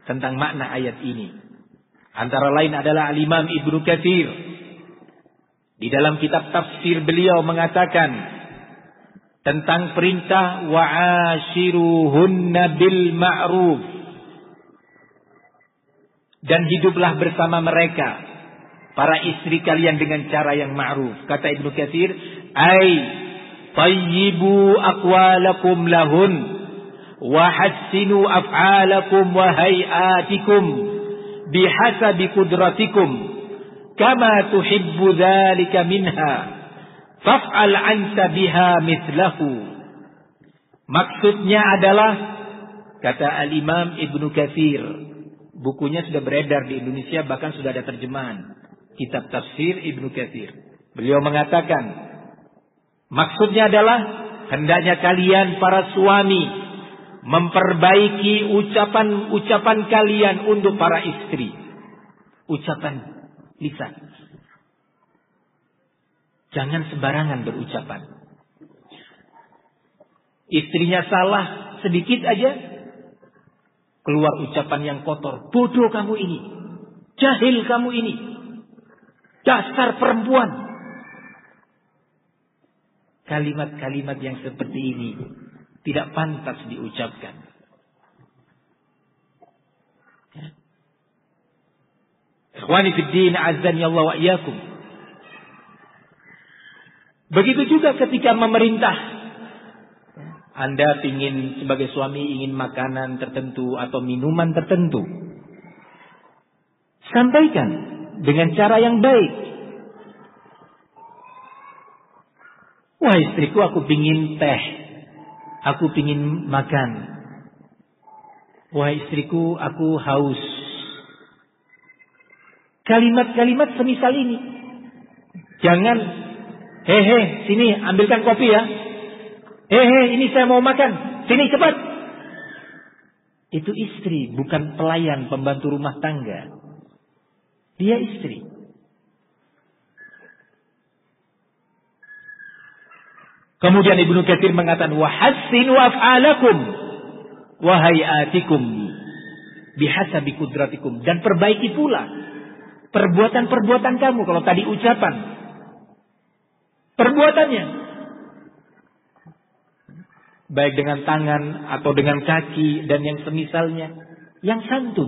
tentang makna ayat ini. Antara lain adalah Al-Imam Ibnu Katsir. Di dalam kitab tafsir beliau mengatakan tentang perintah wa'ashiruhunna bil ma'ruf. Dan hiduplah bersama mereka, para istri kalian, dengan cara yang ma'ruf. Kata Ibnu Katsir, ay tayyibu aqwalakum lahun wa hassinu af'alakum wa hay'atikum bihasabi qudratikum kama tuhibbu dzalika minha faf'al anta biha mithlahu. Maksudnya adalah, kata Al-Imam Ibnu Katsir, bukunya sudah beredar di Indonesia, bahkan sudah ada terjemahan, kitab tafsir Ibnu Katsir. Beliau mengatakan, maksudnya adalah hendaknya kalian para suami memperbaiki ucapan-ucapan kalian untuk para istri. Ucapan lisan. Jangan sembarangan berucapan. Istrinya salah sedikit aja, keluar ucapan yang kotor. Bodoh kamu ini. Jahil kamu ini. Dasar perempuan. Kalimat-kalimat yang seperti ini tidak pantas diucapkan. Ikhwani fid din, azzani Allah wa iyyakum. Begitu juga ketika memerintah. Anda ingin, sebagai suami ingin makanan tertentu atau minuman tertentu, sampaikan dengan cara yang baik. Wah istriku, aku pingin teh, aku pingin makan. Wah istriku, aku haus. Kalimat-kalimat semisal ini. Jangan, hehe, sini ambilkan kopi ya. Hehe, ini saya mau makan. Sini cepat. Itu istri, bukan pelayan pembantu rumah tangga. Dia istri. Kemudian Ibnu Katsir mengatakan, wa hassinu af'alakum wa hayatikum bihasabi qudratikum, dan perbaiki pula perbuatan-perbuatan kamu. Kalau tadi ucapan, perbuatannya baik dengan tangan atau dengan kaki dan yang semisalnya, yang santun.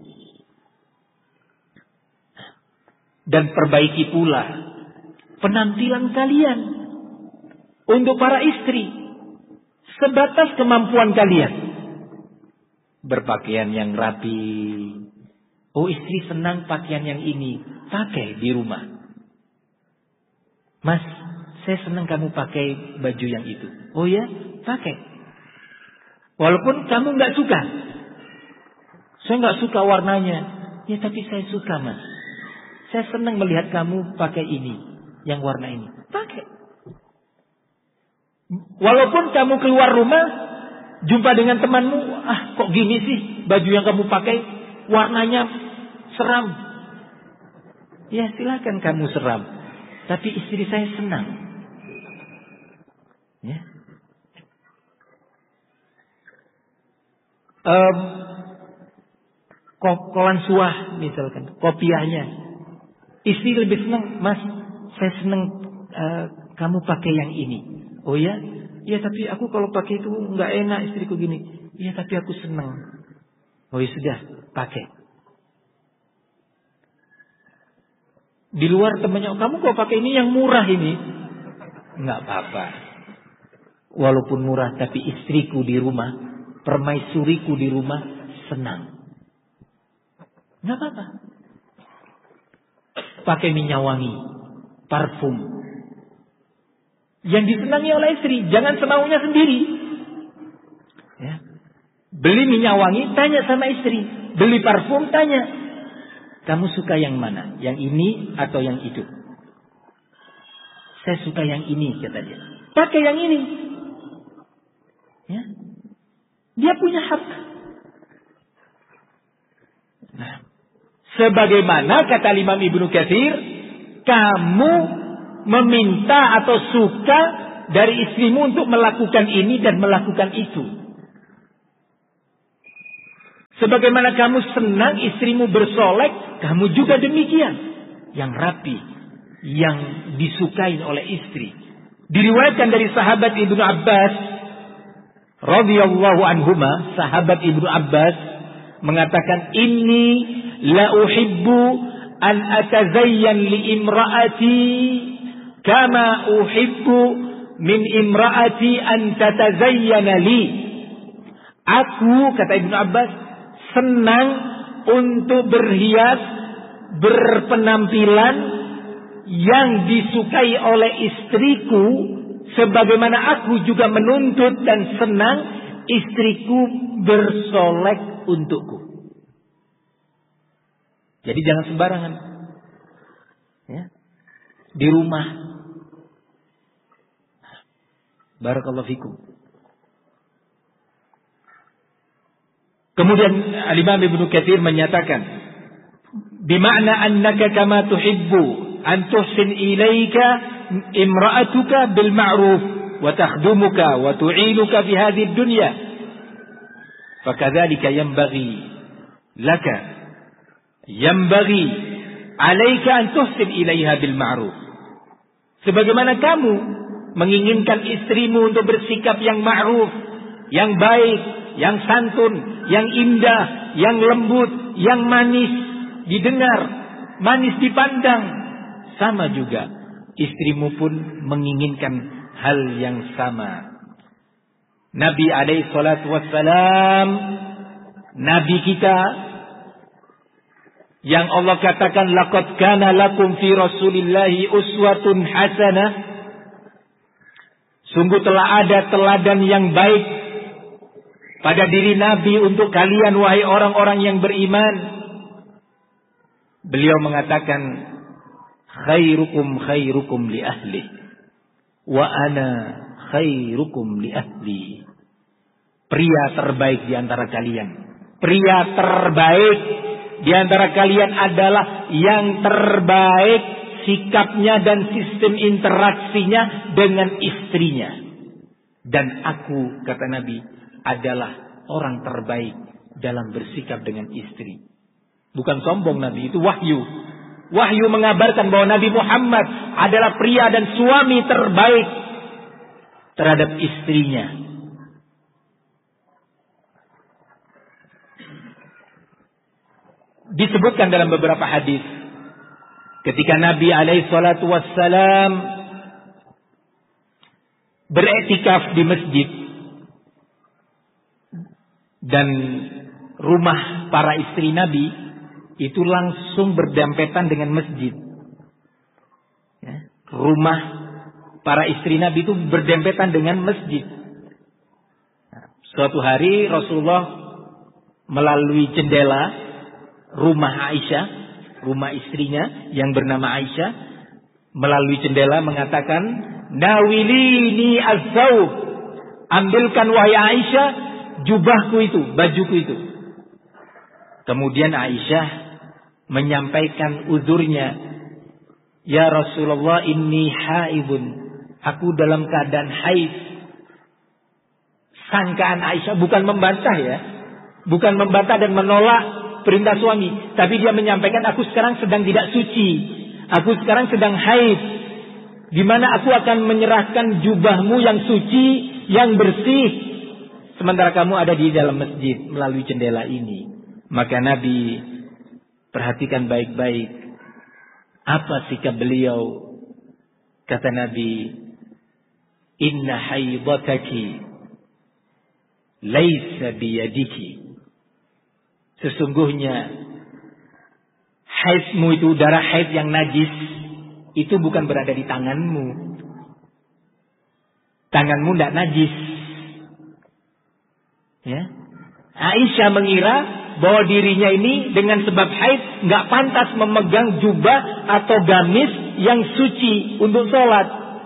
Dan perbaiki pula penampilan kalian untuk para istri sebatas kemampuan kalian. Berpakaian yang rapi. Oh istri senang pakaian yang ini, pakai di rumah. Mas, saya senang kamu pakai baju yang itu. Oh ya, pakai. Walaupun kamu nggak suka. Saya nggak suka warnanya. Ya tapi saya suka mas. Saya senang melihat kamu pakai ini, yang warna ini. Pakai. Walaupun kamu keluar rumah, jumpa dengan temanmu, kok gini sih baju yang kamu pakai, warnanya seram. Ya silakan kamu seram, tapi istri saya senang. Ya. Kolan suah misalkan, kopiahnya. Istri lebih senang, mas, saya senang kamu pakai yang ini. Oh ya? Ya tapi aku kalau pakai itu nggak enak istriku gini. Ya tapi aku senang. Oh ya sudah, pakai. Di luar temannya, kamu kok pakai ini yang murah ini? Nggak apa-apa. Walaupun murah, tapi istriku di rumah, permaisuriku di rumah senang. Nggak apa-apa. Pakai minyak wangi, parfum yang disenangi oleh istri, jangan semaunya sendiri. Ya. Beli minyak wangi, tanya sama istri. Beli parfum, tanya, kamu suka yang mana? Yang ini atau yang itu? Saya suka yang ini, kata dia. Pakai yang ini. Ya. Dia punya hak. Nah, sebagaimana kata Imam Ibnu Katsir, kamu meminta atau suka dari istrimu untuk melakukan ini dan melakukan itu. Sebagaimana kamu senang istrimu bersolek, kamu juga demikian. Yang rapi, yang disukai oleh istri. Diriwayatkan dari sahabat Ibnu Abbas radhiyallahu anhuma, sahabat Ibnu Abbas mengatakan, inni la uhibbu an atazayyan li imraati kama uhibbu min imraati an tatazayyana li. Aku, kata Ibnu Abbas, senang untuk berhias, berpenampilan yang disukai oleh istriku, sebagaimana aku juga menuntut dan senang istriku bersolek untukku. Jadi jangan sembarangan. Ya. Di rumah. Barakallahu fikum. Kemudian Al-Imam Ibnu Katsir menyatakan, bima'na annaka kama tuhibbu an tuhsin ilaika imra'atuka bil ma'ruf wa takhdumuka wa tu'inuka fi hadhihi dunya, fakadzalika laka yanbaghi 'alaika an tuhsin ilaiha bil ma'ruf. Sebagaimana kamu menginginkan istrimu untuk bersikap yang ma'ruf, yang baik, yang santun, yang indah, yang lembut, yang manis didengar, manis dipandang, sama juga istrimu pun menginginkan hal yang sama. Nabi alaihi salatu wassalam, Nabi kita yang Allah katakan laqad kana lakum fi rasulillahi uswatun hasanah, sungguh telah ada teladan yang baik pada diri Nabi untuk kalian wahai orang-orang yang beriman. Beliau mengatakan, khairukum li ahli wa ana khairukum li ahli. Pria terbaik di antara kalian, pria terbaik di antara kalian adalah yang terbaik sikapnya dan sistem interaksinya dengan istrinya. Dan aku, kata Nabi, adalah orang terbaik dalam bersikap dengan istri. Bukan sombong Nabi, itu wahyu. Wahyu mengabarkan bahwa Nabi Muhammad adalah pria dan suami terbaik terhadap istrinya. Disebutkan dalam beberapa hadis ketika Nabi alaihi salatu wassalam beriktikaf di masjid dan rumah para istri Nabi itu langsung berdempetan dengan masjid. Ya, rumah para istri Nabi itu berdempetan dengan masjid. Nah, suatu hari Rasulullah melalui jendela rumah Aisyah, rumah istrinya yang bernama Aisyah, melalui jendela mengatakan, nawilini az-zawb, ambilkan wahai Aisyah jubahku itu, bajuku itu. Kemudian Aisyah menyampaikan uzurnya, ya Rasulullah inni haibun, aku dalam keadaan haid. Sangkaan Aisyah bukan membantah ya, bukan membantah dan menolak perintah suami, tapi dia menyampaikan, aku sekarang sedang tidak suci, aku sekarang sedang haid, di mana aku akan menyerahkan jubahmu yang suci, yang bersih, sementara kamu ada di dalam masjid melalui jendela ini. Maka Nabi perhatikan baik-baik apa sikap beliau. Kata Nabi, inna haidataki laisa biyadiki. Sesungguhnya haidmu itu, darah haid yang najis, itu bukan berada di tanganmu. Tanganmu tidak najis. Ya. Aisyah mengira bahwa dirinya ini dengan sebab haid nggak pantas memegang jubah atau gamis yang suci untuk sholat.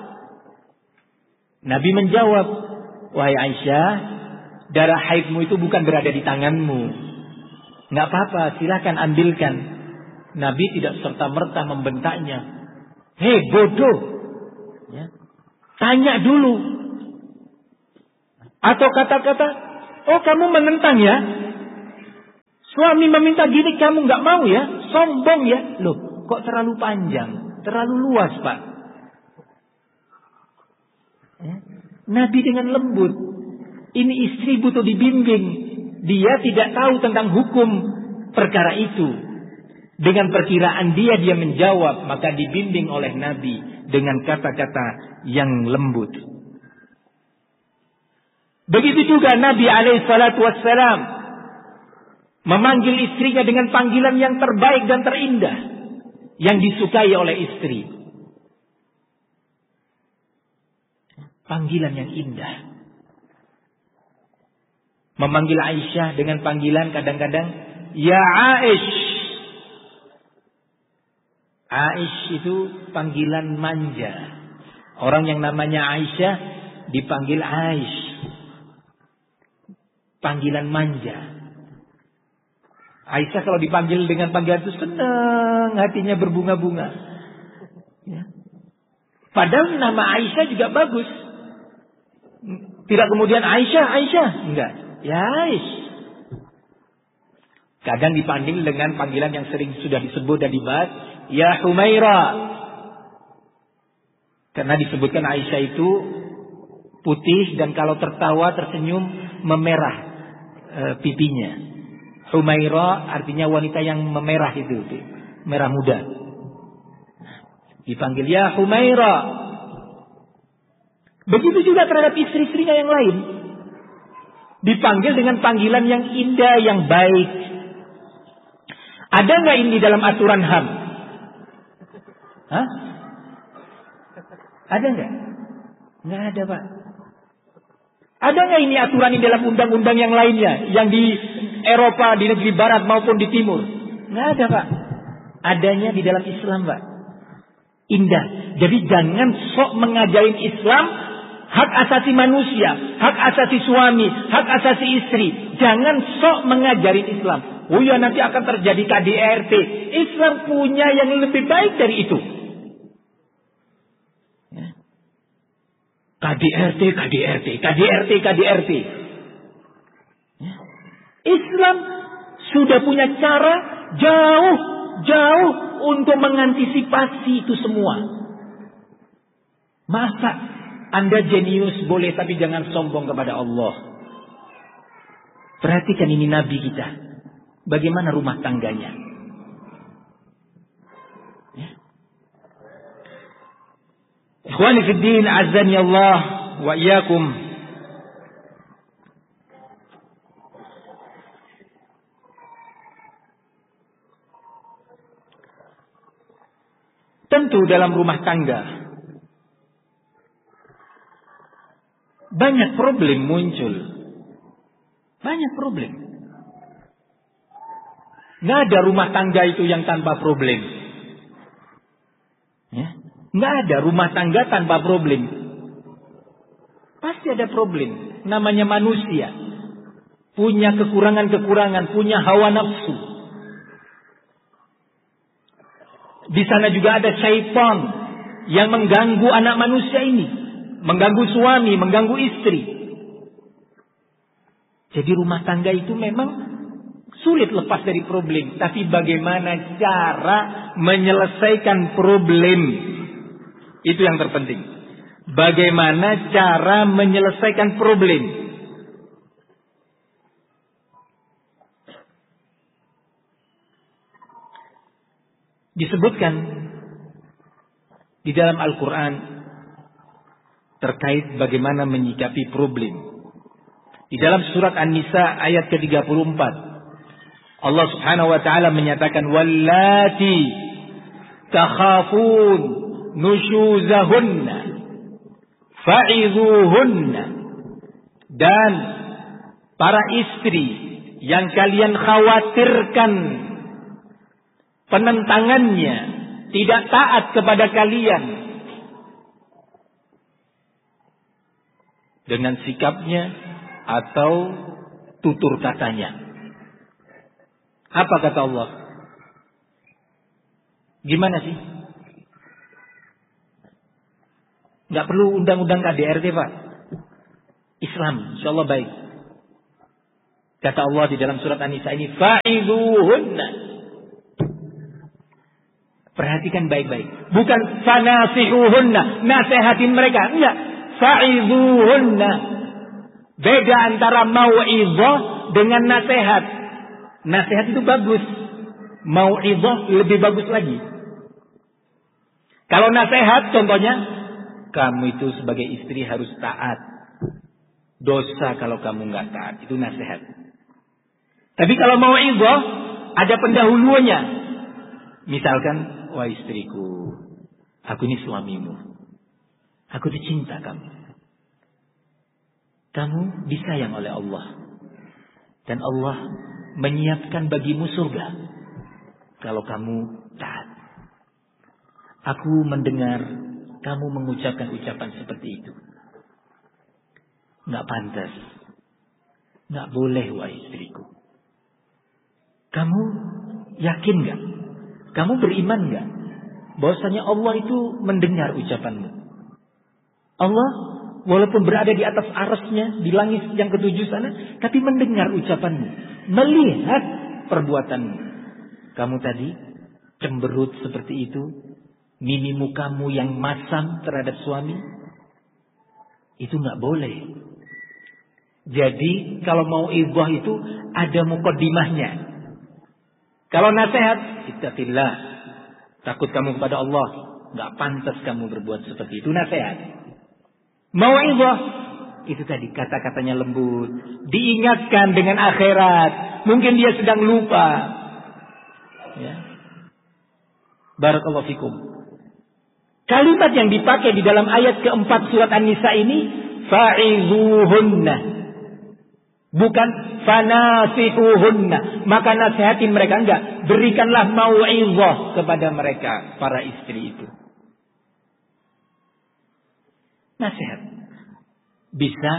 Nabi menjawab, wahai Aisyah, darah haidmu itu bukan berada di tanganmu. Nggak apa-apa, silakan ambilkan. Nabi tidak serta-merta membentaknya. Hei bodoh, ya. Tanya dulu. Atau kata-kata, oh kamu menentang ya? Suami meminta gini kamu nggak mau ya? Sombong ya? Loh, kok terlalu panjang? Terlalu luas, Pak. Ya. Nabi dengan lembut. Ini istri butuh dibimbing. Dia tidak tahu tentang hukum perkara itu. Dengan perkiraan dia menjawab. Maka dibimbing oleh Nabi dengan kata-kata yang lembut. Begitu juga Nabi SAW memanggil istrinya dengan panggilan yang terbaik dan terindah. Yang disukai oleh istri. Panggilan yang indah. Memanggil Aisyah dengan panggilan kadang-kadang ya Aish. Aish itu panggilan manja. Orang yang namanya Aisyah dipanggil Aish. Panggilan manja. Aisyah kalau dipanggil dengan panggilan itu senang, hatinya berbunga-bunga. Ya. Padahal nama Aisyah juga bagus. Tidak kemudian Aisyah, enggak. Ya Aish. Kadang dipanggil dengan panggilan yang sering sudah disebut dan dibahas, ya Humaira. Karena disebutkan Aisyah itu putih dan kalau tertawa tersenyum memerah pipinya. Humaira artinya wanita yang memerah itu, merah muda. Dipanggil ya Humaira. Begitu juga terhadap istri-istrinya yang lain. Dipanggil dengan panggilan yang indah, yang baik. Ada nggak ini dalam aturan HAM? Hah? Ada nggak? Nggak ada, Pak. Ada nggak ini aturan ini dalam undang-undang yang lainnya, yang di Eropa, di negeri Barat maupun di Timur? Nggak ada, Pak. Adanya di dalam Islam, Pak. Indah. Jadi jangan sok mengajarin Islam. Hak asasi manusia, hak asasi suami, hak asasi istri. Jangan sok mengajarin Islam. Oh ya, nanti akan terjadi KDRT. Islam punya yang lebih baik dari itu. Ya. KDRT. Ya. Islam sudah punya cara jauh untuk mengantisipasi itu semua. Masa Anda jenius boleh, tapi jangan sombong kepada Allah. Perhatikan ini Nabi kita. Bagaimana rumah tangganya. Ya. Ikhwani fiddin, azani Allah wa iyyakum. Tentu dalam rumah tangga banyak problem muncul. Banyak problem. Nggak ada rumah tangga itu yang tanpa problem. Ya? Nggak ada rumah tangga tanpa problem. Pasti ada problem. Namanya manusia. Punya kekurangan-kekurangan. Punya hawa nafsu. Di sana juga ada syaitan yang mengganggu anak manusia ini. Mengganggu suami, mengganggu istri. Jadi rumah tangga itu memang sulit lepas dari problem. Tapi bagaimana cara menyelesaikan problem? Itu yang terpenting. Bagaimana cara menyelesaikan problem? Disebutkan di dalam Al-Quran terkait bagaimana menyikapi problem. Di dalam surat An-Nisa ayat ke-34, Allah Subhanahu wa taala menyatakan wallati takhafun nushuzahunna fa'idhuhunna, dan para istri yang kalian khawatirkan penentangannya, tidak taat kepada kalian dengan sikapnya atau tutur katanya. Apa kata Allah? Gimana sih? Nggak perlu undang-undang KDRT, Pak. Islam, insyaallah baik. Kata Allah di dalam surat An-Nisa ini, fa'idhuhunna. Perhatikan baik-baik. Bukan fanasihuhunna, nasihatin mereka. Enggak. Fa'idhuhunna. Beda antara mau'izah dengan nasihat. Nasihat itu bagus. Mau'izah lebih bagus lagi. Kalau nasihat contohnya, kamu itu sebagai istri harus taat. Dosa kalau kamu nggak taat. Itu nasihat. Tapi kalau mau'izah, ada pendahuluannya. Misalkan, wah istriku, aku ini suamimu. Aku dicinta kamu. Kamu disayang oleh Allah. Dan Allah menyiapkan bagimu surga. Kalau kamu taat. Aku mendengar kamu mengucapkan ucapan seperti itu. Nggak pantas. Nggak boleh, wahai istriku. Kamu yakin nggak? Kamu beriman nggak? Bahwasanya Allah itu mendengar ucapanmu. Allah walaupun berada di atas arasnya, di langit yang ketujuh sana, tapi mendengar ucapanmu. Melihat perbuatanmu. Kamu tadi cemberut seperti itu. Mimi mukamu yang masam terhadap suami. Itu nggak boleh. Jadi kalau mau ibah itu ada muqaddimahnya. Kalau nasihat, ittaqillah. Takut kamu kepada Allah. Nggak pantas kamu berbuat seperti itu. Nasihat. Mau ibah. Itu tadi kata-katanya lembut. Diingatkan dengan akhirat. Mungkin dia sedang lupa. Ya. Barakallahu fikum. Kalimat yang dipakai di dalam ayat keempat surat An-Nisa ini, fa'izuhunna. Bukan fanasihuhunna. Maka nasihatin mereka. Enggak. Berikanlah mau'izah kepada mereka. Para istri itu. Nasihat. Bisa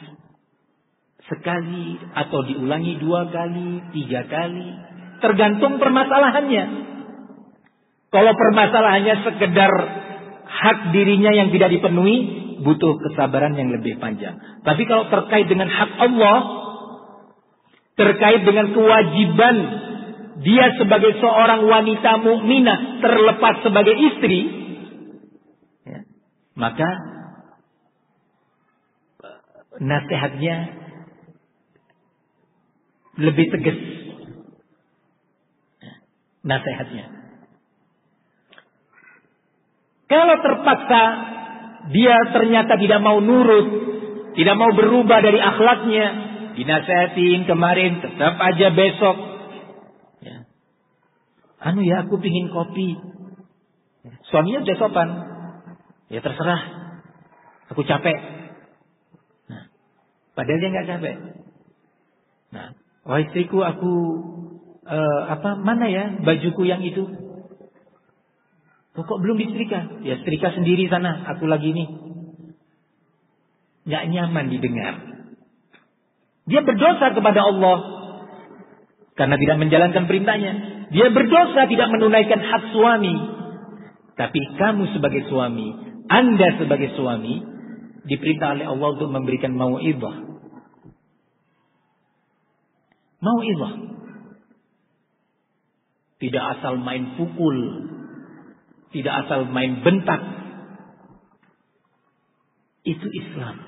sekali atau diulangi 2 kali, 3 kali. Tergantung permasalahannya. Kalau permasalahannya sekedar hak dirinya yang tidak dipenuhi, butuh kesabaran yang lebih panjang. Tapi kalau terkait dengan hak Allah, terkait dengan kewajiban dia sebagai seorang wanita mukminah terlepas sebagai istri, ya, maka nasihatnya lebih tegas. Nasihatnya. Kalau terpaksa dia ternyata tidak mau nurut, tidak mau berubah dari akhlaknya, dinasihatin kemarin, tetap aja besok. Ya. Aku pingin kopi. Suaminya udah sopan. Ya terserah. Aku capek. Nah, padahal dia nggak capek. Nah, wah istriku, aku mana ya bajuku yang itu? Kok belum disetrika? Ya setrika sendiri sana. Aku lagi nih. Gak nyaman didengar. Dia berdosa kepada Allah. Karena tidak menjalankan perintahnya. Dia berdosa tidak menunaikan hak suami. Tapi kamu sebagai suami. Anda sebagai suami. Diperintah oleh Allah untuk memberikan mau'izah. Mau'izah. Tidak asal main pukul. Tidak asal main bentak. Itu Islam.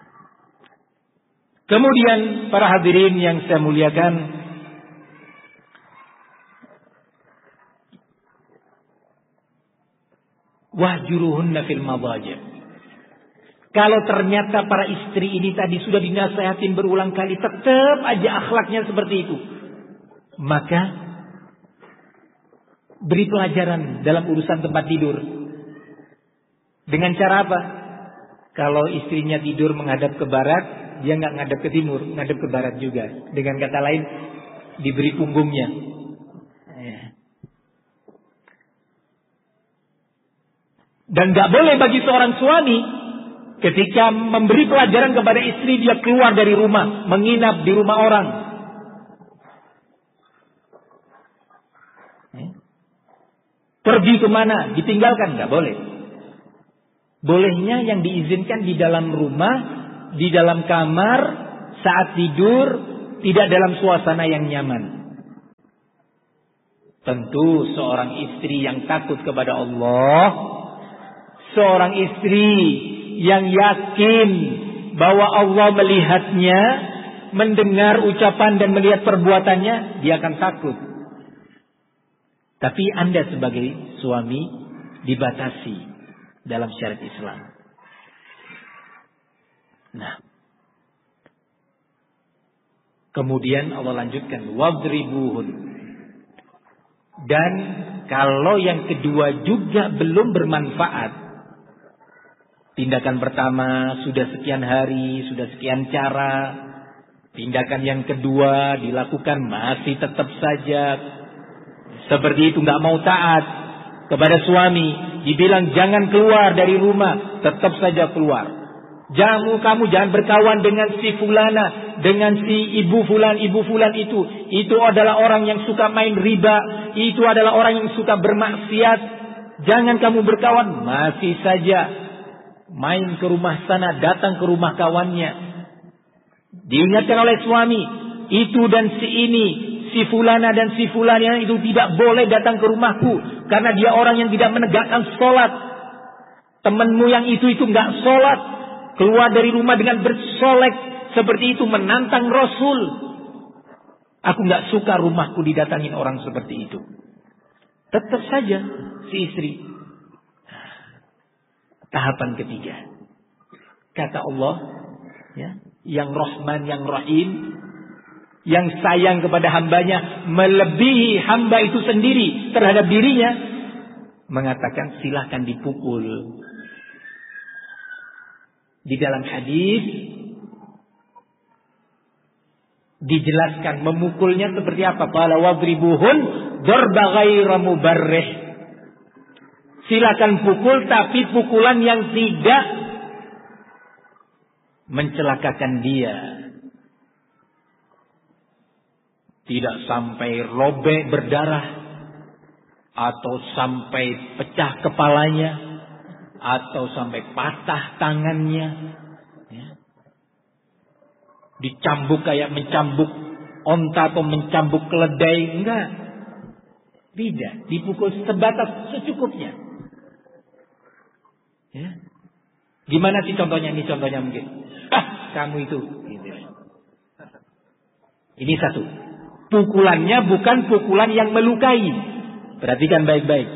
Kemudian para hadirin yang saya muliakan, wahjuruhunna fil madajir. Kalau ternyata para istri ini tadi sudah dinasihatin berulang kali, tetap aja akhlaknya seperti itu, maka beri pelajaran dalam urusan tempat tidur. Dengan cara apa? Kalau istrinya tidur menghadap ke barat, dia nggak ngadap ke timur, ngadap ke barat juga. Dengan kata lain, diberi punggungnya. Dan nggak boleh bagi seorang suami ketika memberi pelajaran kepada istri, dia keluar dari rumah, menginap di rumah orang. Pergi kemana? Ditinggalkan? Nggak boleh. Bolehnya yang diizinkan di dalam rumah, di dalam kamar, saat tidur, tidak dalam suasana yang nyaman. Tentu seorang istri yang takut kepada Allah, seorang istri yang yakin bahwa Allah melihatnya, mendengar ucapan dan melihat perbuatannya, dia akan takut. Tapi Anda sebagai suami dibatasi dalam syariat Islam. Nah, kemudian Allah lanjutkan, wadribuhun. Dan kalau yang kedua juga belum bermanfaat, tindakan pertama sudah sekian hari, sudah sekian cara, tindakan yang kedua dilakukan masih tetap saja seperti itu, nggak mau taat kepada suami, dibilang jangan keluar dari rumah, tetap saja keluar. Kamu jangan berkawan dengan si fulana, dengan si ibu fulan itu adalah orang yang suka main riba, itu adalah orang yang suka bermaksiat. Jangan kamu berkawan, masih saja main ke rumah sana, datang ke rumah kawannya. Diingatkan oleh suami, itu dan si ini, si fulana dan si fulana itu tidak boleh datang ke rumahku karena dia orang yang tidak menegakkan sholat. Temanmu yang itu nggak sholat, keluar dari rumah dengan bersolek seperti itu, menantang Rasul. Aku nggak suka rumahku didatangin orang seperti itu. Tetap saja si istri. Tahapan ketiga, kata Allah, ya, yang Rahman, yang Rahim, yang sayang kepada hambanya melebihi hamba itu sendiri terhadap dirinya, mengatakan silahkan dipukul. Di dalam hadis dijelaskan memukulnya seperti apa. Qala wadribuhun darba ghaira mubarrih. Silakan pukul, tapi pukulan yang tidak mencelakakan dia. Tidak sampai robek berdarah, atau sampai pecah kepalanya, atau sampai patah tangannya, ya. Dicambuk kayak mencambuk onta atau mencambuk keledai, enggak. Tidak, dipukul sebatas secukupnya. Ya. Gimana sih contohnya? Ini contohnya mungkin. Kamu itu. Gitu. Ini satu. Pukulannya bukan pukulan yang melukai. Perhatikan baik-baik.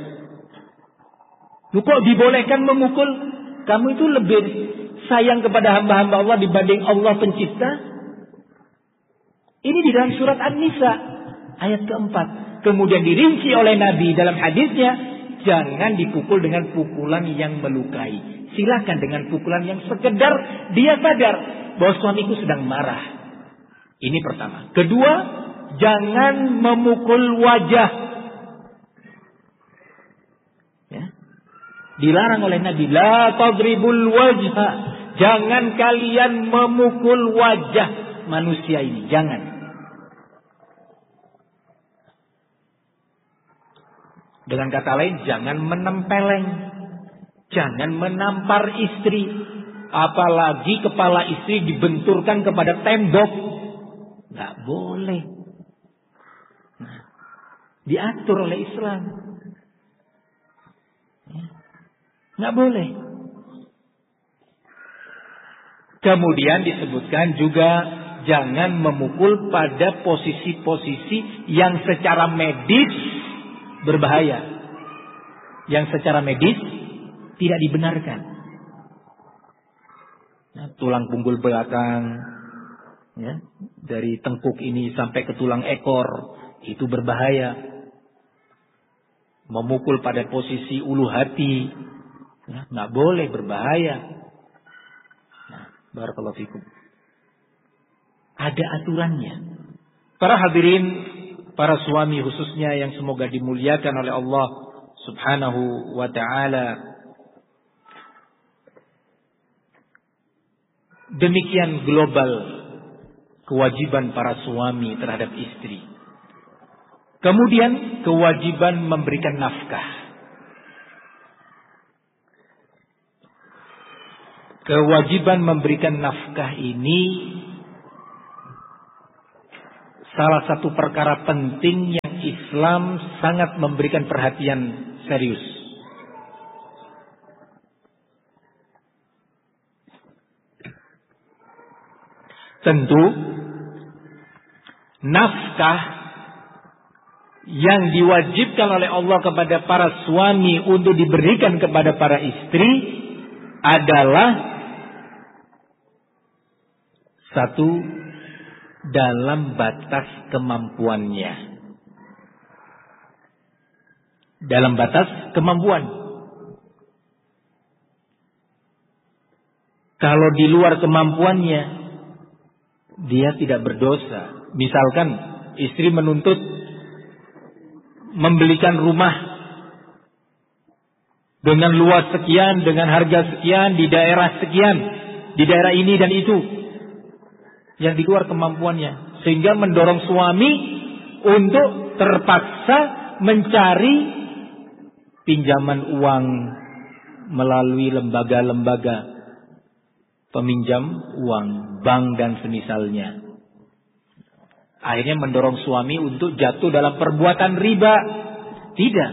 Kok dibolehkan memukul? Kamu itu lebih sayang kepada hamba-hamba Allah dibanding Allah pencipta? Ini di dalam surat An-Nisa ayat keempat. Kemudian dirinci oleh Nabi dalam hadisnya, jangan dipukul dengan pukulan yang melukai. Silakan dengan pukulan yang sekedar dia sadar bahwa suamiku sedang marah. Ini pertama. Kedua, jangan memukul wajah. Ya. Dilarang oleh Nabi, la tadribul wajha. Jangan kalian memukul wajah manusia ini, jangan. Dengan kata lain, jangan menempeleng, jangan menampar istri, apalagi kepala istri dibenturkan kepada tembok. Nggak boleh. Nah, diatur oleh Islam. Nggak boleh. Kemudian disebutkan juga jangan memukul pada posisi-posisi yang secara medis berbahaya. Yang secara medis tidak dibenarkan. Nah, tulang punggung belakang, ya, dari tengkuk ini sampai ke tulang ekor, itu berbahaya. Memukul pada posisi ulu hati, ya, nggak boleh, berbahaya. Nah, barakallahu fikum. Ada aturannya. Para hadirin, para suami khususnya yang semoga dimuliakan oleh Allah Subhanahu wa ta'ala. Demikian global kewajiban para suami terhadap istri. Kemudian kewajiban memberikan nafkah. Kewajiban memberikan nafkah ini salah satu perkara penting yang Islam sangat memberikan perhatian serius. Tentu nafkah yang diwajibkan oleh Allah kepada para suami untuk diberikan kepada para istri adalah satu, dalam batas kemampuannya. Dalam batas kemampuan. Kalau di luar kemampuannya, dia tidak berdosa. Misalkan istri menuntut membelikan rumah dengan luas sekian, dengan harga sekian, di daerah sekian, di daerah ini dan itu, yang di luar kemampuannya, sehingga mendorong suami untuk terpaksa mencari pinjaman uang melalui lembaga-lembaga peminjam uang, bank dan semisalnya. Akhirnya mendorong suami untuk jatuh dalam perbuatan riba. Tidak.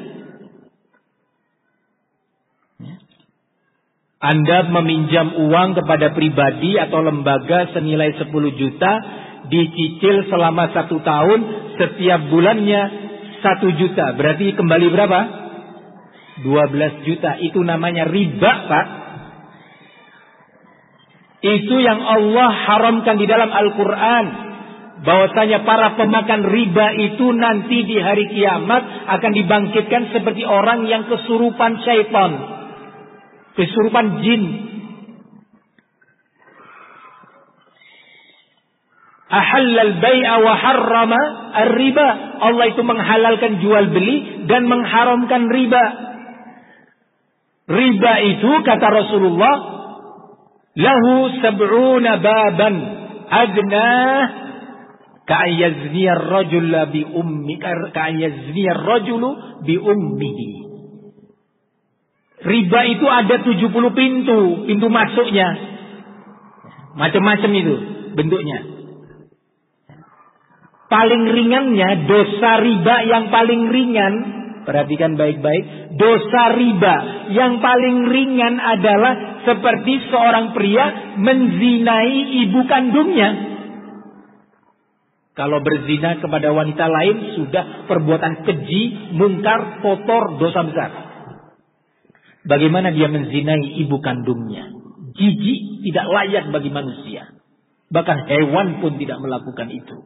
Anda meminjam uang kepada pribadi atau lembaga senilai 10 juta, dicicil selama 1 tahun, setiap bulannya 1 juta. Berarti kembali berapa? 12 juta. Itu namanya riba, Pak. Itu yang Allah haramkan di dalam Al-Quran. Bahwasanya para pemakan riba itu nanti di hari kiamat akan dibangkitkan seperti orang yang kesurupan syaitan, kesurupan jin. Ahallal bai'a wa harrama ar-riba. Allah itu menghalalkan jual beli dan mengharamkan riba. Riba itu kata Rasulullah, lahu sab'una baban adna ka'ayyazni ar-rajulu bi ummi ka'ayyazni ar-rajulu bi ummihi. Riba itu ada 70 pintu masuknya. Macam-macam itu bentuknya. Paling ringannya, dosa riba yang paling ringan, perhatikan baik-baik, dosa riba yang paling ringan adalah seperti seorang pria menzinai ibu kandungnya. Kalau berzina kepada wanita lain sudah perbuatan keji, mungkar, kotor, dosa besar. Bagaimana dia menzinai ibu kandungnya? Jijik, tidak layak bagi manusia. Bahkan hewan pun tidak melakukan itu.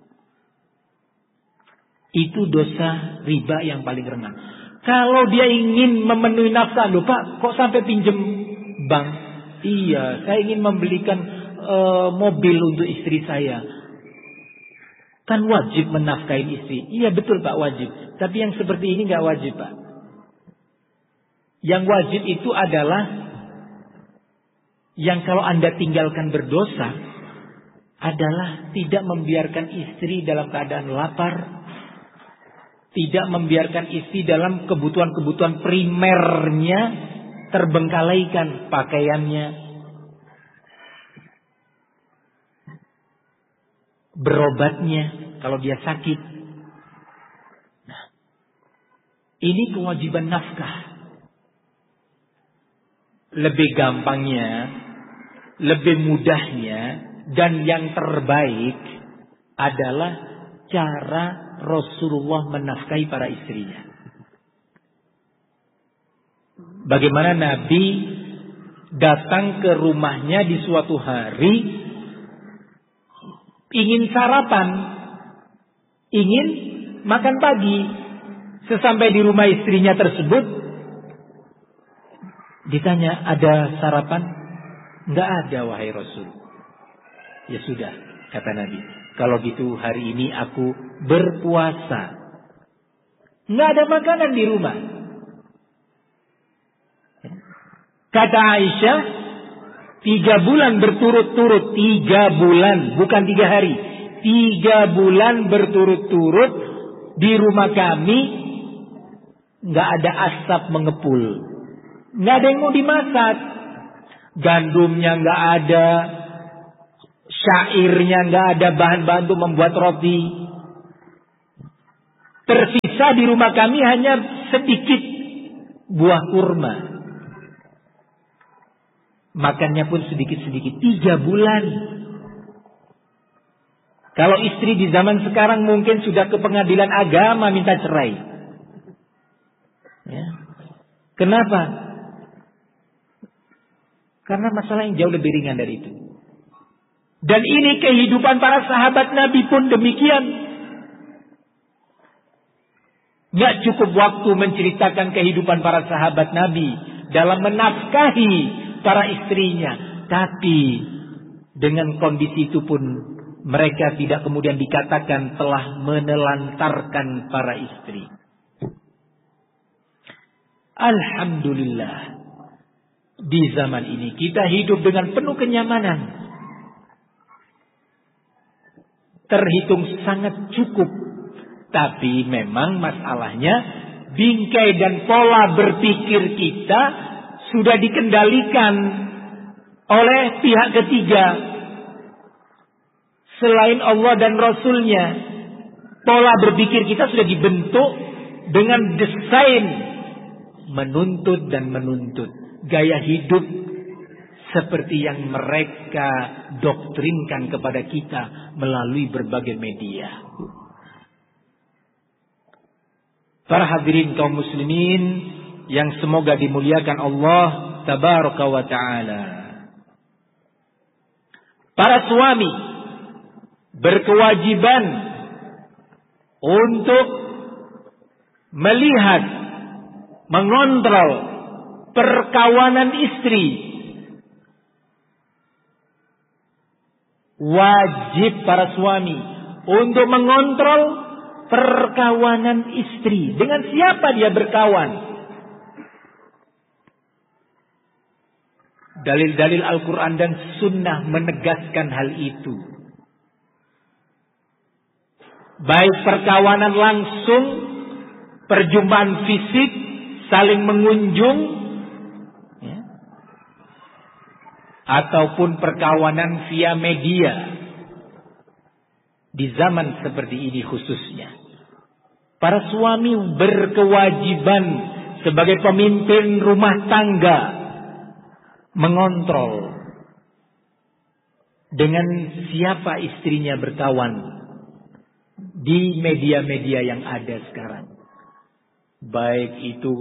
Itu dosa riba yang paling ringan. Kalau dia ingin memenuhi nafkah, loh Pak, kok sampai pinjem bank? Iya, saya ingin membelikan mobil untuk istri saya. Kan wajib menafkahi istri. Iya betul Pak, wajib. Tapi yang seperti ini nggak wajib Pak. Yang wajib itu adalah yang kalau Anda tinggalkan berdosa adalah tidak membiarkan istri dalam keadaan lapar, tidak membiarkan istri dalam kebutuhan-kebutuhan primernya terbengkalaikan, pakaiannya, berobatnya kalau dia sakit. Nah, ini kewajiban nafkah. Lebih gampangnya, lebih mudahnya, dan yang terbaik adalah cara Rasulullah menafkahi para istrinya. Bagaimana Nabi datang ke rumahnya di suatu hari, ingin sarapan, ingin makan pagi. Sesampai di rumah istrinya tersebut, ditanya, ada sarapan? Enggak ada wahai Rasul. Ya sudah, kata Nabi, kalau gitu hari ini aku berpuasa. Enggak ada makanan di rumah. Kata Aisyah, 3 bulan berturut-turut, 3 bulan, bukan 3 hari. 3 bulan berturut-turut di rumah kami enggak ada asap mengepul. Enggak ada yang mau dimasak. Gandumnya enggak ada, syairnya enggak ada, bahan-bahan untuk membuat roti. Tersisa di rumah kami hanya sedikit buah kurma. Makannya pun sedikit-sedikit. 3 bulan. Kalau istri di zaman sekarang mungkin sudah ke pengadilan agama minta cerai. Ya. Kenapa? Karena masalah yang jauh lebih ringan dari itu. Dan ini kehidupan para sahabat Nabi pun demikian. Gak cukup waktu menceritakan kehidupan para sahabat Nabi dalam menafkahi para istrinya. Tapi dengan kondisi itu pun mereka tidak kemudian dikatakan telah menelantarkan para istri. Alhamdulillah. Di zaman ini kita hidup dengan penuh kenyamanan. Terhitung sangat cukup. Tapi memang masalahnya bingkai dan pola berpikir kita sudah dikendalikan oleh pihak ketiga selain Allah dan Rasulnya. Pola berpikir kita sudah dibentuk dengan desain menuntut dan menuntut gaya hidup seperti yang mereka doktrinkan kepada kita melalui berbagai media. Para hadirin kaum muslimin yang semoga dimuliakan Allah tabaraka wa ta'ala. Para suami berkewajiban untuk melihat, mengontrol perkawanan istri. Wajib para suami untuk mengontrol perkawanan istri. Dengan siapa dia berkawan? Dalil-dalil Al-Quran dan Sunnah menegaskan hal itu. Baik perkawanan langsung, perjumpaan fisik, saling mengunjung, ya, ataupun perkawanan via media. Di zaman seperti ini khususnya. Para suami berkewajiban sebagai pemimpin rumah tangga mengontrol dengan siapa istrinya berkawan di media-media yang ada sekarang. Baik itu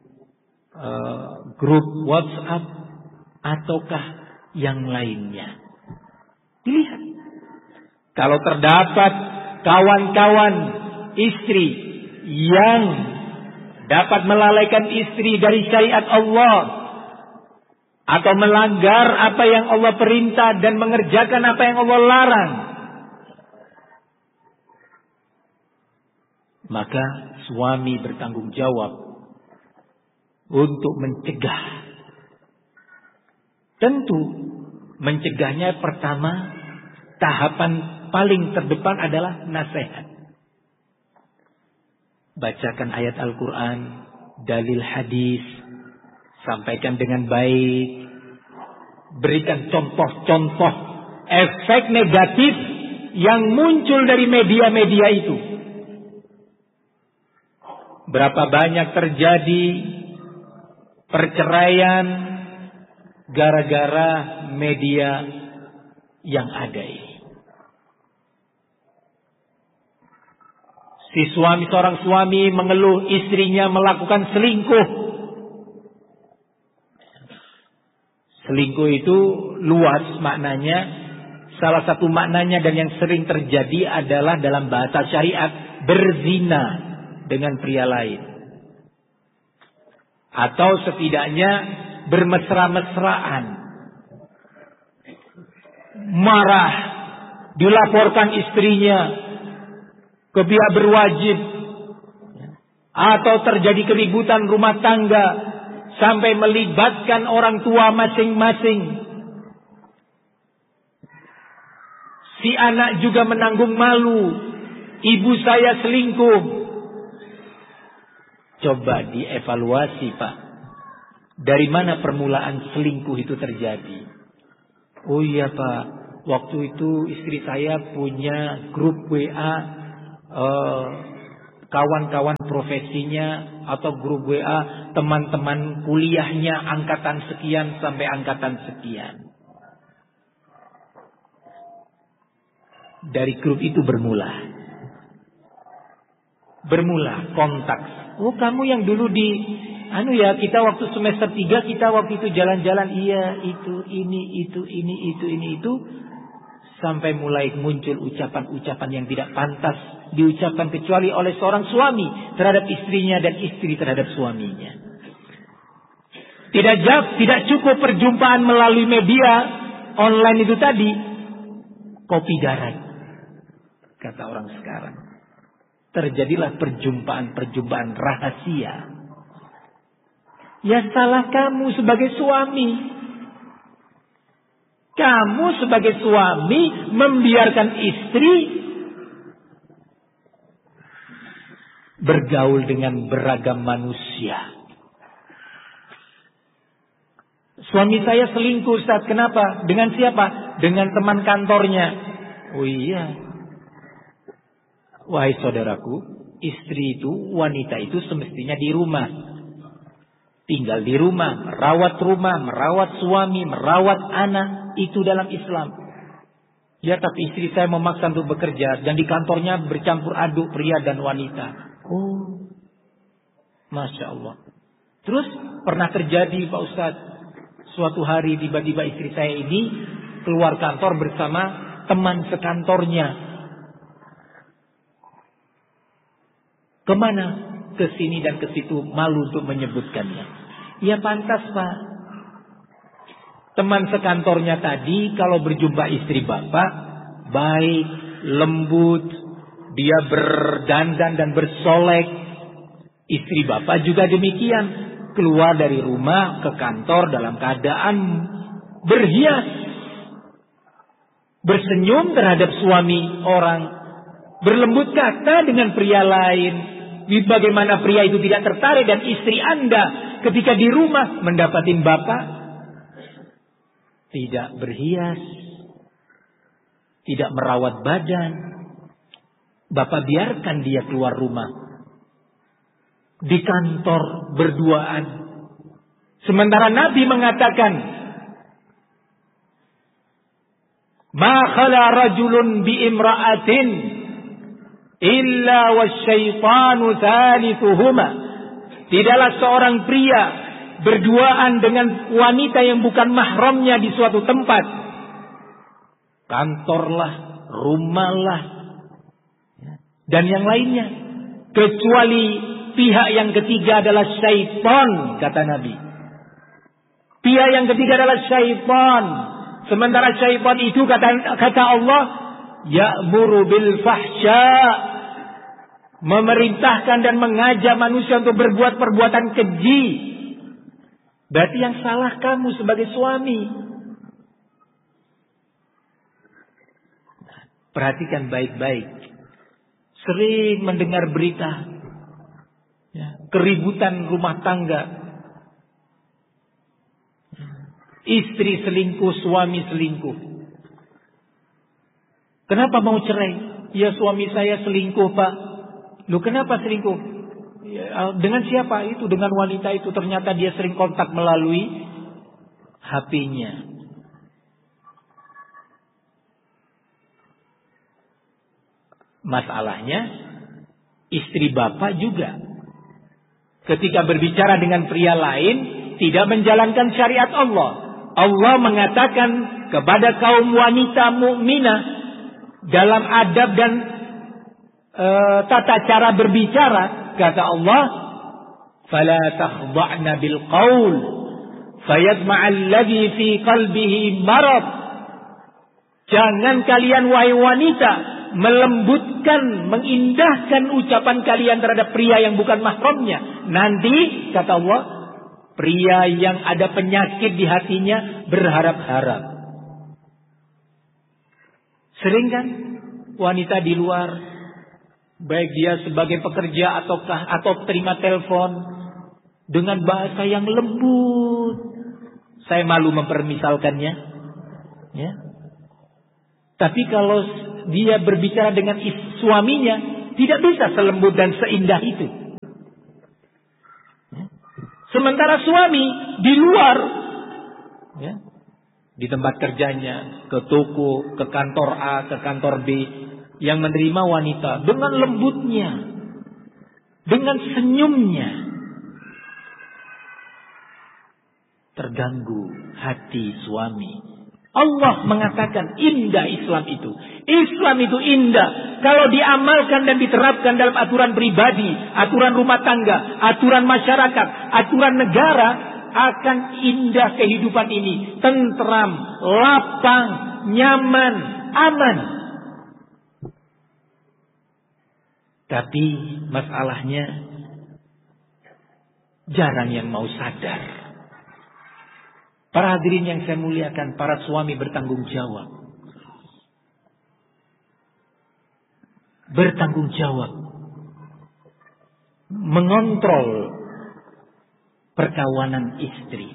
grup WhatsApp ataukah yang lainnya. Dilihat. Kalau terdapat kawan-kawan istri yang dapat melalaikan istri dari syariat Allah atau melanggar apa yang Allah perintah dan mengerjakan apa yang Allah larang, maka suami bertanggung jawab untuk mencegah. Tentu mencegahnya pertama, tahapan paling terdepan adalah nasihat. Bacakan ayat Al-Quran, dalil hadis, sampaikan dengan baik, berikan contoh-contoh efek negatif yang muncul dari media-media itu. Berapa banyak terjadi perceraian gara-gara media yang ada ini. Seorang suami mengeluh istrinya melakukan selingkuh. Selingkuh itu luas maknanya. Salah satu maknanya dan yang sering terjadi adalah dalam bahasa syariat berzina dengan pria lain. Atau setidaknya bermesra-mesraan. Marah, dilaporkan istrinya ke pihak berwajib, atau terjadi keributan rumah tangga sampai melibatkan orang tua masing-masing. Si anak juga menanggung malu, ibu saya selingkuh. Coba dievaluasi, Pak. Dari mana permulaan selingkuh itu terjadi? Oh iya, Pak, waktu itu istri saya punya grup WA kawan-kawan profesinya atau grup WA teman-teman kuliahnya angkatan sekian sampai angkatan sekian. Dari grup itu bermula kontak. Oh, kamu yang dulu di kita waktu semester 3 kita waktu itu jalan-jalan, iya itu ini itu sampai mulai muncul ucapan-ucapan yang tidak pantas diucapkan kecuali oleh seorang suami terhadap istrinya dan istri terhadap suaminya. Tidak cukup perjumpaan melalui media online itu tadi, kopi darat kata orang sekarang. Terjadilah perjumpaan rahasia. Ya salah kamu sebagai suami. Kamu sebagai suami membiarkan istri bergaul dengan beragam manusia. Suami saya selingkuh, Ustaz. Kenapa? Dengan siapa? Dengan teman kantornya. Oh iya. Wahai saudaraku, istri itu, wanita itu semestinya di rumah. Tinggal di rumah, merawat suami, merawat anak. Itu dalam Islam. Ya, tapi istri saya memaksa untuk bekerja dan di kantornya bercampur aduk pria dan wanita. Oh, Masya Allah. Terus pernah terjadi Pak Ustadz, suatu hari tiba-tiba istri saya ini keluar kantor bersama teman sekantornya. Kemana? Ke sini dan ke situ, malu untuk menyebutkannya. Ya pantas Pak. Teman sekantornya tadi kalau berjumpa istri bapak, baik, lembut, dia berdandan dan bersolek. Istri bapak juga demikian, keluar dari rumah ke kantor dalam keadaan berhias, bersenyum terhadap suami orang, berlembut kata dengan pria lain. Bagaimana pria itu tidak tertarik dan istri Anda ketika di rumah mendapatin bapak tidak berhias, tidak merawat badan. Bapak biarkan dia keluar rumah. Di kantor berduaan. Sementara Nabi mengatakan, "Ma khala rajulun bi imra'atin illa wasyaitanu thalithuhuma." Tidaklah seorang pria berduaan dengan wanita yang bukan mahramnya di suatu tempat. Kantorlah, rumahlah, dan yang lainnya. Kecuali pihak yang ketiga adalah syaitan, kata Nabi. Pihak yang ketiga adalah syaitan. Sementara syaitan itu kata Allah, ya'muru bil fahsya, memerintahkan dan mengajak manusia untuk berbuat perbuatan keji. Berarti yang salah kamu sebagai suami. Perhatikan baik-baik. Sering mendengar berita keributan rumah tangga. Istri selingkuh, suami selingkuh. Kenapa mau cerai? Ya suami saya selingkuh Pak. Loh kenapa selingkuh? Ya, dengan siapa itu? Dengan wanita itu. Ternyata dia sering kontak melalui HP-nya. Masalahnya istri bapak juga ketika berbicara dengan pria lain tidak menjalankan syariat Allah. Allah mengatakan kepada kaum wanita mukminah dalam adab dan tata cara berbicara, kata Allah, "Fala takhda'na bil qaul fayatma'a alladhi fi qalbihi marad." Jangan kalian wahai wanita melembutkan, mengindahkan ucapan kalian terhadap pria yang bukan mahramnya. Nanti, kata Allah, pria yang ada penyakit di hatinya berharap-harap. Sering kan wanita di luar, baik dia sebagai pekerja atau terima telepon dengan bahasa yang lembut. Saya malu mempermisalkannya, ya. Tapi kalau dia berbicara dengan suaminya Tidak bisa selembut dan seindah itu. Sementara suami di luar, ya, di tempat kerjanya, ke toko, ke kantor A, ke kantor B, yang menerima wanita dengan lembutnya, dengan senyumnya, terganggu hati suami. Allah mengatakan indah Islam itu. Islam itu indah kalau diamalkan dan diterapkan dalam aturan pribadi, aturan rumah tangga, aturan masyarakat, aturan negara, akan indah kehidupan ini. Tentram, lapang, nyaman, aman. Tapi masalahnya jarang yang mau sadar. Para hadirin yang saya muliakan, para suami bertanggung jawab. Bertanggung jawab. Mengontrol perkawanan istri.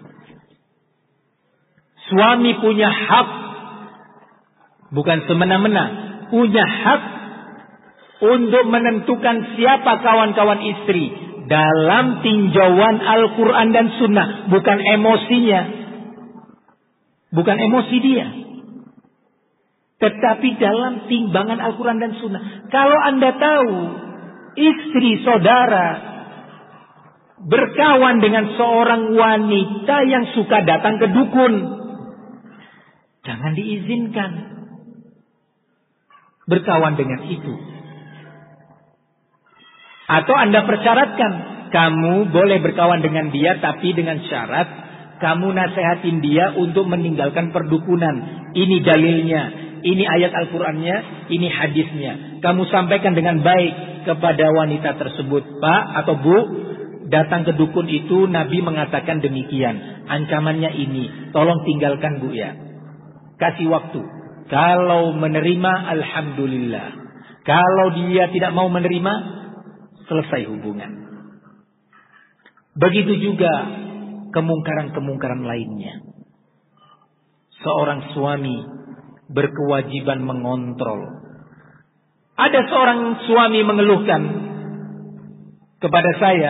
Suami punya hak, bukan semena-mena, punya hak untuk menentukan siapa kawan-kawan istri dalam tinjauan Al-Quran dan Sunnah, bukan emosinya. Bukan emosi dia. Tetapi dalam timbangan Al-Quran dan Sunnah. Kalau Anda tahu istri saudara berkawan dengan seorang wanita yang suka datang ke dukun, jangan diizinkan berkawan dengan itu. Atau Anda persyaratkan, kamu boleh berkawan dengan dia tapi dengan syarat kamu nasihatin dia untuk meninggalkan perdukunan. Ini dalilnya, ini ayat Al-Qurannya, ini hadisnya. Kamu sampaikan dengan baik kepada wanita tersebut. Pak atau Bu, datang ke dukun itu Nabi mengatakan demikian. Ancamannya ini, tolong tinggalkan Bu ya. Kasih waktu. Kalau menerima, alhamdulillah. Kalau dia tidak mau menerima, selesai hubungan. Begitu juga kemungkaran-kemungkaran lainnya. Seorang suami berkewajiban mengontrol. Ada seorang suami mengeluhkan kepada saya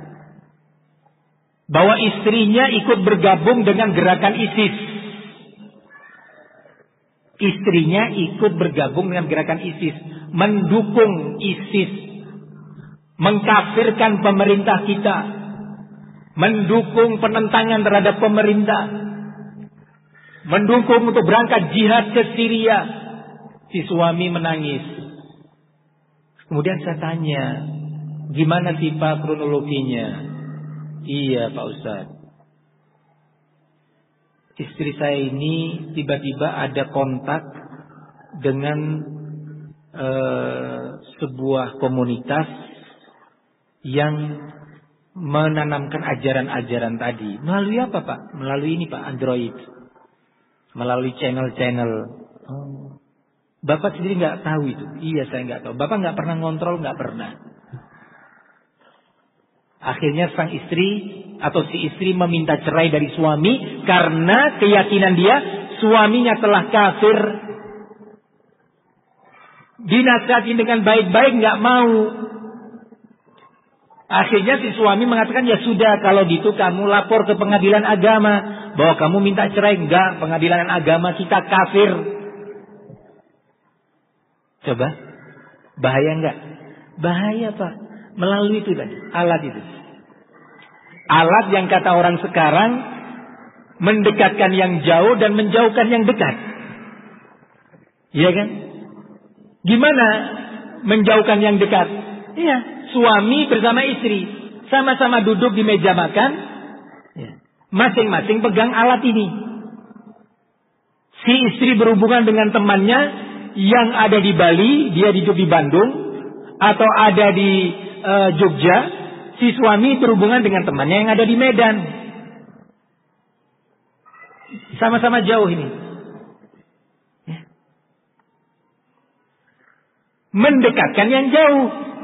bahwa istrinya ikut bergabung dengan gerakan ISIS. Istrinya ikut bergabung dengan gerakan ISIS, mendukung ISIS, mengkafirkan pemerintah kita, mendukung penentangan terhadap pemerintah, mendukung untuk berangkat jihad ke Syria. Si suami menangis. Kemudian saya tanya, gimana sih Pak kronologinya? Iya Pak Ustadz, istri saya ini tiba-tiba ada kontak dengan sebuah komunitas yang menanamkan ajaran-ajaran tadi. Melalui apa Pak? Melalui ini Pak, Android. Melalui channel-channel. Oh. Bapak sendiri nggak tahu itu? Iya saya nggak tahu. Bapak nggak pernah ngontrol, nggak pernah. Akhirnya sang istri atau si istri meminta cerai dari suami karena keyakinan dia suaminya telah kafir. Dinasihati dengan baik-baik nggak mau. Akhirnya si suami mengatakan, ya sudah kalau gitu kamu lapor ke pengadilan agama bahwa kamu minta cerai. Enggak, pengadilan agama kita kafir. Coba, bahaya enggak? Bahaya Pak. Melalui itu tadi, alat itu. Alat yang kata orang sekarang mendekatkan yang jauh dan menjauhkan yang dekat. Iya kan? Gimana menjauhkan yang dekat? Iya. Suami bersama istri sama-sama duduk di meja makan, masing-masing pegang alat ini. Si istri berhubungan dengan temannya yang ada di Bali, dia hidup di Bandung, atau ada di Jogja. Si suami berhubungan dengan temannya yang ada di Medan. Sama-sama jauh ini. Mendekatkan yang jauh.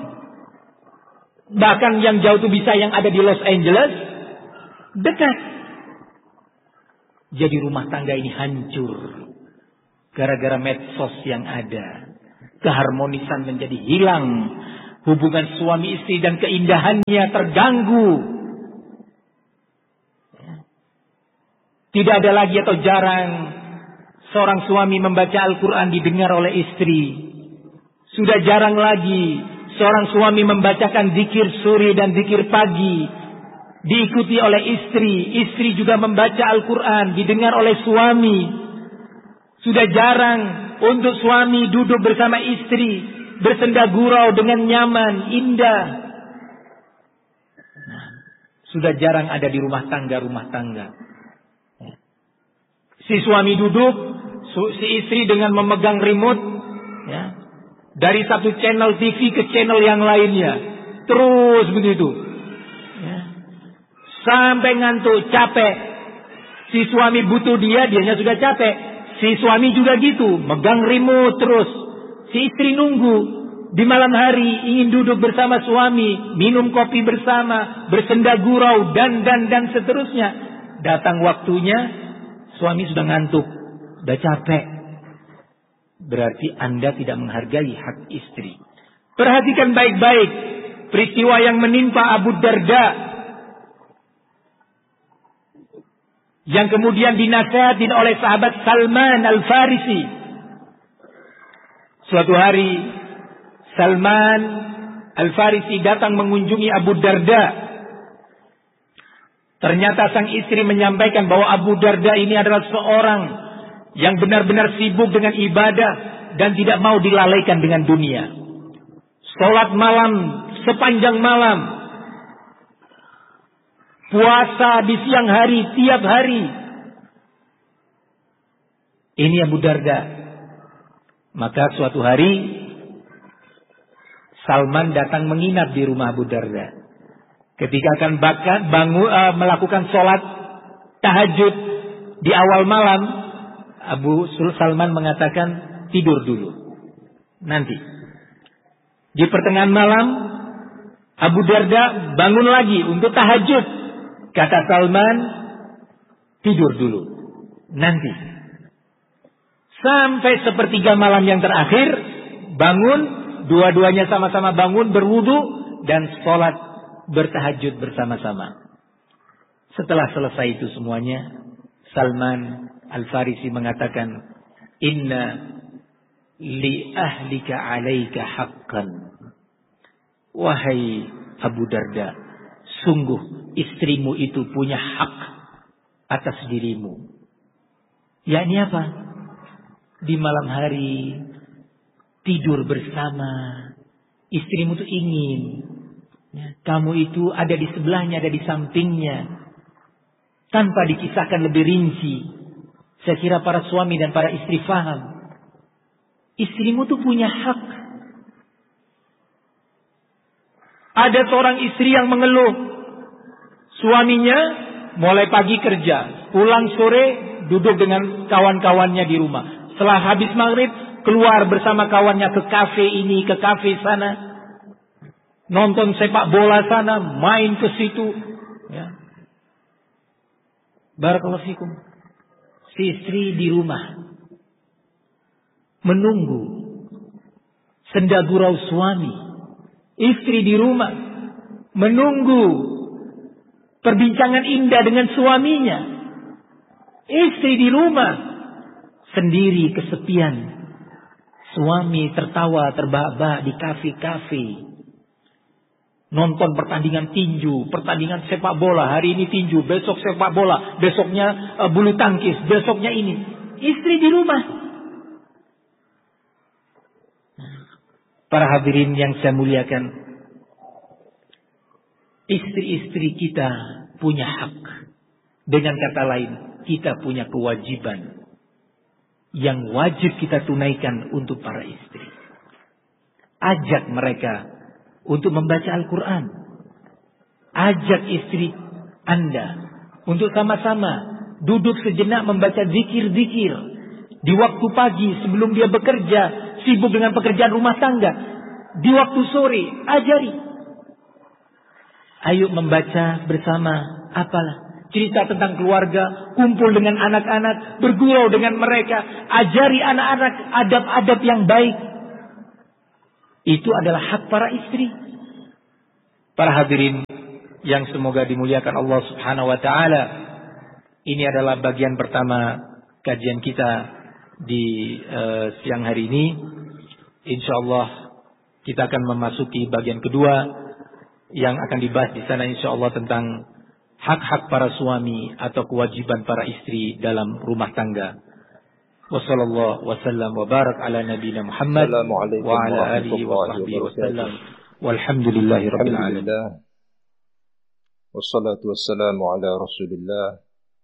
Bahkan yang jauh itu bisa yang ada di Los Angeles dekat. Jadi rumah tangga ini hancur gara-gara medsos yang ada. Keharmonisan menjadi hilang. hubungan suami istri dan keindahannya terganggu. Tidak ada lagi atau jarang seorang suami membaca Al-Quran didengar oleh istri. Sudah jarang lagi seorang suami membacakan zikir sore dan zikir pagi diikuti oleh istri. Istri juga membaca Al-Quran didengar oleh suami. Sudah jarang untuk suami duduk bersama istri bersenda gurau dengan nyaman, indah. Sudah jarang ada di rumah tangga. Si suami duduk, si istri dengan memegang remote, ya, dari satu channel TV ke channel yang lainnya, terus begitu, ya, sampai ngantuk, capek. Si suami butuh dianya sudah capek. Si suami juga gitu, megang remote terus. Si istri nunggu di malam hari ingin duduk bersama suami, minum kopi bersama, bersenda gurau dan seterusnya. Datang waktunya, suami sudah ngantuk, sudah capek. Berarti Anda tidak menghargai hak istri. Perhatikan baik-baik peristiwa yang menimpa Abu Darda, yang kemudian dinasihatin oleh sahabat Salman Al-Farisi. Suatu hari Salman Al-Farisi datang mengunjungi Abu Darda. Ternyata sang istri menyampaikan bahwa Abu Darda ini adalah seorang yang benar-benar sibuk dengan ibadah dan tidak mau dilalaikan dengan dunia. Salat malam sepanjang malam, puasa di siang hari tiap hari. Ini Abu Darda. Maka suatu hari Salman datang menginap di rumah Abu Darda. Ketika akan melakukan sholat tahajud di awal malam, Abu Salman mengatakan tidur dulu, nanti. Di pertengahan malam Abu Darda bangun lagi untuk tahajud. Kata Salman, tidur dulu, nanti. Sampai sepertiga malam yang terakhir, bangun, dua-duanya sama-sama bangun, berwudu, dan sholat bertahajud bersama-sama. Setelah selesai itu semuanya, Salman Al-Farisi mengatakan, Inna li ahlika alaika haqqan. Wahai Abu Darda, sungguh istrimu itu punya hak atas dirimu. Yakni apa? Di malam hari tidur bersama, istrimu tuh ingin, ya, kamu itu ada di sebelahnya, ada di sampingnya, tanpa dikisahkan lebih rinci. Saya kira para suami dan para istri faham. Istrimu tuh punya hak. Ada seorang istri yang mengeluh, suaminya mulai pagi kerja, pulang sore duduk dengan kawan-kawannya di rumah. Setelah habis maghrib, keluar bersama kawannya ke kafe ini, ke kafe sana. Nonton sepak bola sana, main ke situ. Ya. Barakallahu fikum. Si istri di rumah menunggu senda gurau suami. Istri di rumah menunggu perbincangan indah dengan suaminya. Istri di rumah sendiri kesepian. Suami tertawa terbahak-bahak di kafe-kafe. Nonton pertandingan tinju, pertandingan sepak bola. Hari ini tinju, besok sepak bola, besoknya bulu tangkis, besoknya ini. Istri di rumah. Para hadirin yang saya muliakan, istri-istri kita punya hak. Dengan kata lain, kita punya kewajiban yang wajib kita tunaikan untuk para istri. Ajak mereka untuk membaca Al-Quran. Ajak istri Anda untuk sama-sama duduk sejenak membaca zikir-zikir. Di waktu pagi sebelum dia bekerja, sibuk dengan pekerjaan rumah tangga. Di waktu sore, ajari. Ayo membaca bersama, apalah. Cerita tentang keluarga, kumpul dengan anak-anak, bergurau dengan mereka, ajari anak-anak adab-adab yang baik. Itu adalah hak para istri. Para hadirin yang semoga dimuliakan Allah Subhanahu wa taala. Ini adalah bagian pertama kajian kita di siang hari ini. Insyaallah kita akan memasuki bagian kedua yang akan dibahas di sana insyaallah tentang hak-hak para suami atau kewajiban para istri dalam rumah tangga. Wassallallahu wasallam wa barak ala nabiyina Muhammad wa ala alihi wa sahbihi wasallam. Walhamdulillahi rabbil alamin. Wassalatu wassalamu ala Rasulillah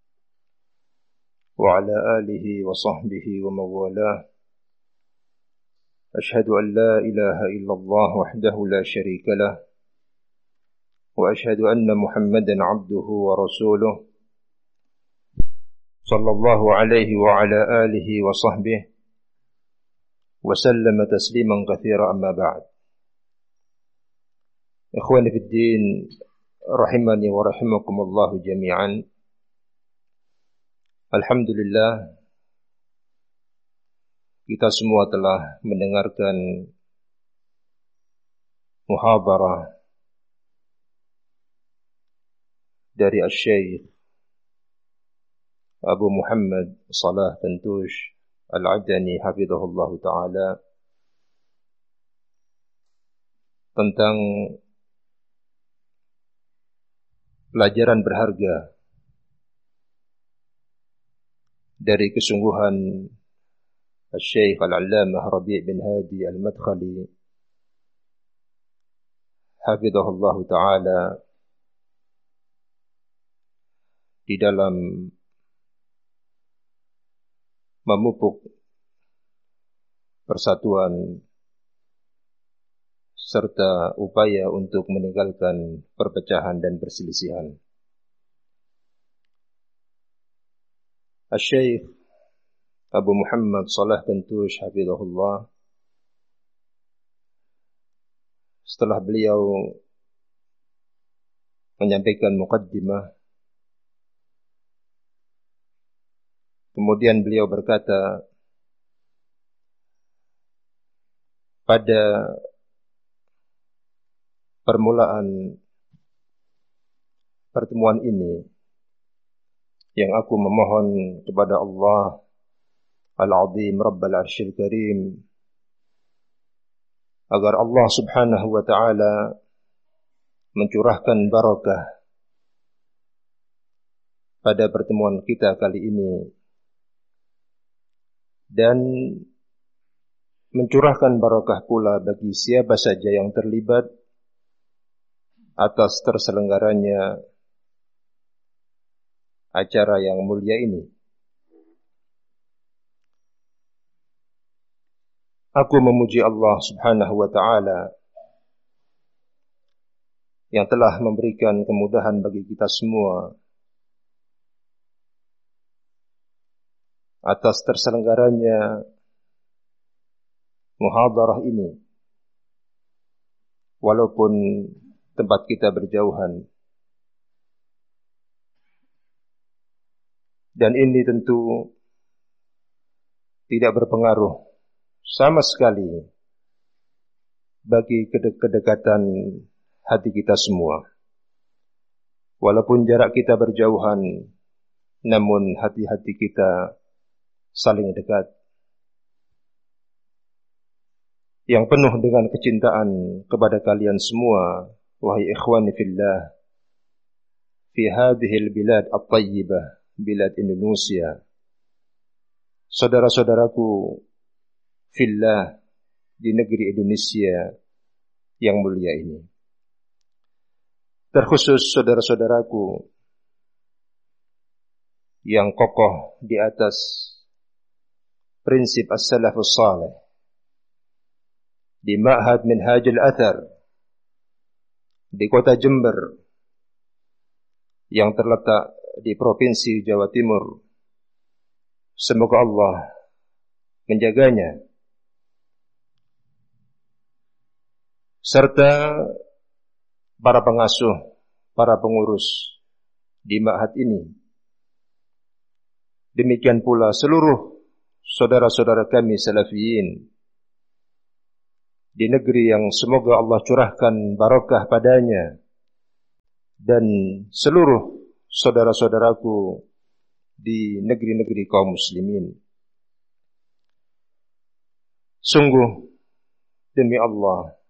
wa ala alihi wa sahbihi wa mawalah. Ashhadu an la ilaha illallah wahdahu la sharika lah wa ashhadu anna Muhammadan abduhu wa rasuluh sallallahu alaihi wa ala alihi wa sahbihi wa sallama tasliman katsira amma ba'd. Ikhwani fid din, rahimani wa rahimakumullah jami'an. Alhamdulillah, kita semua telah mendengarkan muhadarah dari Asy-Syaikh Abu Muhammad Salah Bantush Al-Adani hafizahullah ta'ala tentang pelajaran berharga dari kesungguhan Al-Syaikh Al-Allamah Rabi' bin Hadi Al-Madkhali hafizahullah ta'ala di dalam memupuk persatuan serta upaya untuk meninggalkan perpecahan dan perselisihan. Al-Syaikh Abu Muhammad Salah Bantush hafizahullah, setelah beliau menyampaikan muqaddimah, kemudian beliau berkata, pada permulaan pertemuan ini yang aku memohon kepada Allah Al-Azim Rabbal Arsyil Karim agar Allah Subhanahu wa ta'ala mencurahkan barakah pada pertemuan kita kali ini dan mencurahkan barakah pula bagi siapa saja yang terlibat atas terselenggaranya acara yang mulia ini. Aku memuji Allah Subhanahu wa ta'ala yang telah memberikan kemudahan bagi kita semua atas terselenggaranya muhadarah ini, walaupun tempat kita berjauhan. Dan ini tentu tidak berpengaruh sama sekali bagi kedekatan hati kita semua. Walaupun jarak kita berjauhan, namun hati-hati kita saling dekat, yang penuh dengan kecintaan kepada kalian semua, wahai ikhwani fillah, fi hadhil bilad at-tayyibah, bilad Indonesia. Saudara-saudaraku fillah di negeri Indonesia yang mulia ini. Terkhusus saudara-saudaraku yang kokoh di atas prinsip as-salafus salih di Ma'had Minhajul Athar di kota Jember yang terletak di Provinsi Jawa Timur. Semoga Allah menjaganya, serta para pengasuh, para pengurus di ma'had ini. Demikian pula seluruh saudara-saudara kami salafiyin di negeri yang semoga Allah curahkan barakah padanya, dan seluruh saudara-saudaraku di negeri-negeri kaum muslimin. Sungguh demi Allah,